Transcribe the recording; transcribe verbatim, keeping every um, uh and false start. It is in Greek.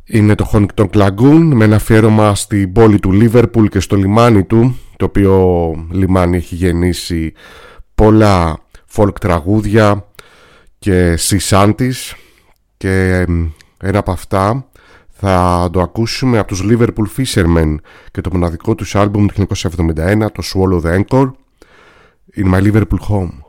Είναι το Honky Tonk Lagoon με ένα αφιέρωμα στην πόλη του Λίβερπουλ και στο λιμάνι του, το οποίο λιμάνι έχει γεννήσει πολλά folk τραγούδια και sea shanties, και ένα από αυτά θα το ακούσουμε από τους Liverpool Fishermen και το μοναδικό τους άλμπουμ του χίλια εννιακόσια εβδομήντα ένα, το Swallow the Anchor, In My Liverpool Home.